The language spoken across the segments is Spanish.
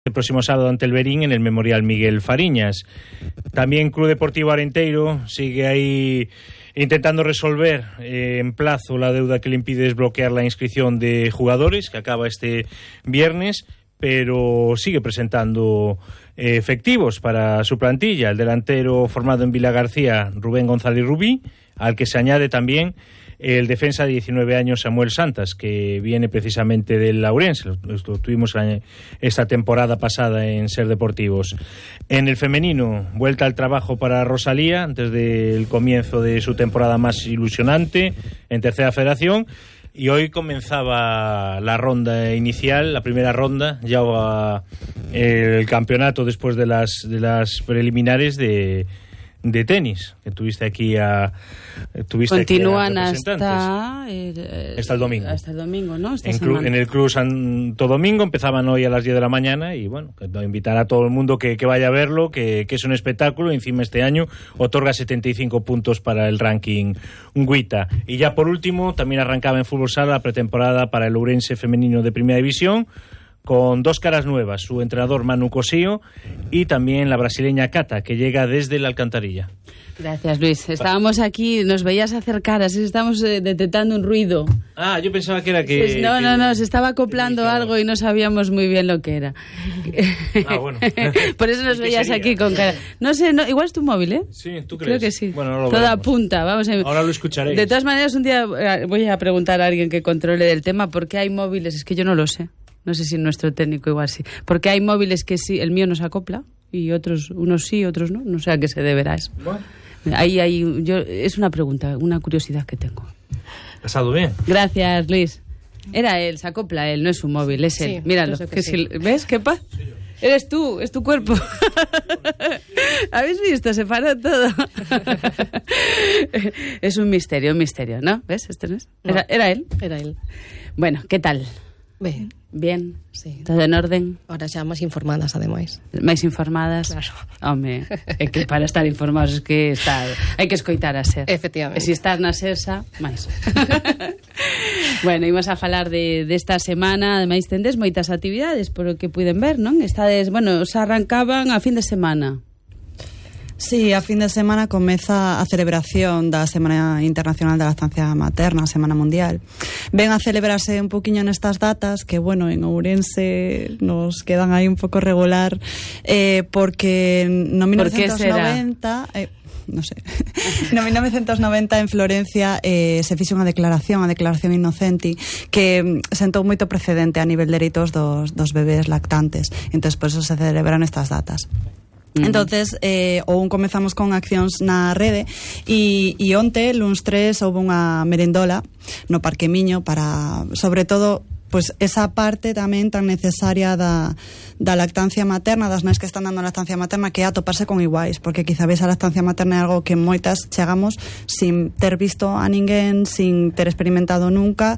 el próximo sábado ante el Berín en el Memorial Miguel Fariñas. También Club Deportivo Arenteiro sigue ahí intentando resolver en plazo la deuda que le impide desbloquear la inscripción de jugadores, que acaba este viernes, pero sigue presentando efectivos para su plantilla. El delantero formado en Vila García, Rubén González Rubí, al que se añade también el defensa de 19 años Samuel Santas, que viene precisamente del Ourense. Lo tuvimos esta temporada pasada en Ser Deportivos. En el femenino, vuelta al trabajo para Rosalía antes del comienzo de su temporada más ilusionante en Tercera Federación. Y hoy comenzaba la ronda inicial, la primera ronda, ya el campeonato después de las preliminares de tenis, que tuviste aquí continúan hasta el domingo. Hasta el domingo, ¿no? En el Club Santo Domingo empezaban hoy a las 10 de la mañana y bueno, invitar a todo el mundo que vaya a verlo, que es un espectáculo. Encima este año otorga 75 puntos para el ranking WTA. Y ya por último, también arrancaba en fútbol sala la pretemporada para el Ourense femenino de Primera División, con dos caras nuevas, su entrenador Manu Cosío y también la brasileña Cata, que llega desde la Alcantarilla. Gracias, Luis. Estábamos aquí, nos veías hacer caras, estamos detectando un ruido. Ah, yo pensaba que era que... No, se estaba acoplando algo y no sabíamos muy bien lo que era. Ah, bueno. Por eso nos veías aquí con cara. No sé, igual es tu móvil, ¿eh? Sí, ¿tú crees? Creo que sí. Bueno, no lo Todo veremos. apunta, vamos a ver. Ahora lo escucharéis. De todas maneras, un día voy a preguntar a alguien que controle del tema por qué hay móviles, es que yo no lo sé. No sé si nuestro técnico igual sí. Porque hay móviles que sí, el mío no se acopla y unos sí, otros no. No sé a qué se deberá eso. Bueno. Es una pregunta, una curiosidad que tengo. ¿Pasado bien? Gracias, Luis. Era él, se acopla él, no es un móvil, es él. Míralo. Que sí. ¿Ves qué pasa? Sí, eres tú, es tu cuerpo. ¿Habéis visto? Se paró todo. Es un misterio, ¿no? ¿Ves? ¿Este no es? No. ¿Era él? Era él. Bueno, ¿qué tal? Ben. Sí. Todo en orden? Ahora xa máis informadas, ademais. Máis informadas? Claro. Home, é que para estar informados é que hai que escoitar a SER. Efectivamente. E se estás na SERSA, máis. Bueno, imos a falar desta semana, ademais tendes moitas actividades, por o que puiden ver, non? Estades, bueno, se arrancaban a fin de semana. Sí, a fin de semana comeza a celebración da Semana Internacional da Lactancia Materna, a Semana Mundial. Ven a celebrarse un poquinho nestas datas que, bueno, en Ourense nos quedan aí un pouco regular, porque no 1990... no sé. No 1990 en Florencia se fixo unha declaración, a Declaración Innocenti, que sentou moito precedente a nivel de dereitos dos bebés lactantes. Entón, por eso se celebran estas datas. Entonces, comezamos con accións na rede e onte, luns 3, houve unha merendola no Parque Miño para, sobre todo, pues esa parte tamén tan necesaria da lactancia materna, das nais que están dando lactancia materna, que é atoparse con iguais, porque quizá ves a lactancia materna é algo que moitas chegamos sin ter visto a ninguén, sin ter experimentado nunca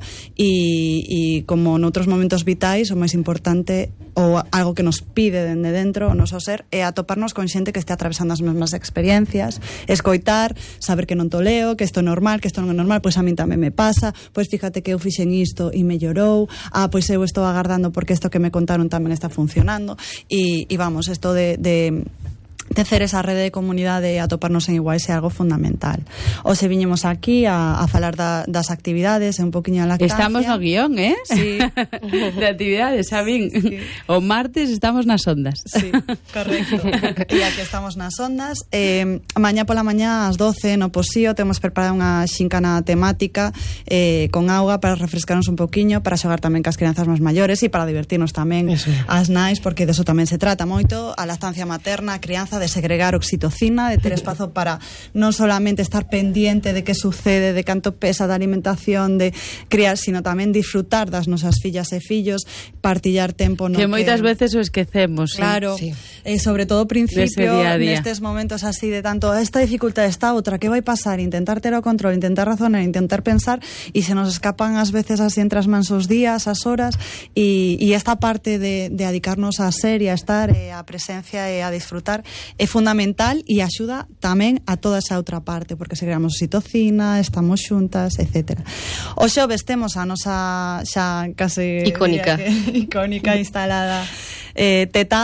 e como noutros momentos vitais o máis importante ou algo que nos pide dende dentro o noso ser é atoparnos con xente que este atravesando as mesmas experiencias, escoitar, saber que non toleo, que isto é normal, que isto non é normal, pois a min tamén me pasa, pois fíjate que eu fixen isto e me llorou, pois eu estou agardando porque isto que me contaron tamén está funcionando e vamos, isto de tecer esa rede de comunidade e atoparnos en iguais é algo fundamental. Hoxe viñemos aquí a falar das actividades e un poquinho a lactancia. Estamos no guión, ¿eh? Sí. De actividades, Sabín. Sí. O martes estamos nas ondas. Sí, correcto. E aquí estamos nas ondas. Mañá pola mañá ás 12 no Posío temos preparado unha xincana temática con auga para refrescarnos un poquinho, para xogar tamén cas crianzas máis maiores e para divertirnos tamén as nais, porque deso tamén se trata moito, a lactancia materna, a crianza, de segregar oxitocina, de ter espazo para non solamente estar pendiente de que sucede, de canto pesa, da alimentación, de criar, sino tamén disfrutar das nosas fillas e fillos, partillar tempo no que moitas veces o esquecemos. Claro, sí. Sobre todo ao principio, día. nestes momentos así de tanto esta dificultade, esta outra, que vai pasar, intentar ter o control, intentar razonar, intentar pensar, e se nos escapan ás veces así entre as mans os días, as horas, e esta parte de dedicarnos a ser e a estar, a presencia e a disfrutar, é fundamental e axuda tamén a toda esa outra parte, porque segregamos oxitocina, estamos xuntas, etc. O xoves temos a nosa xa case icónica instalada teta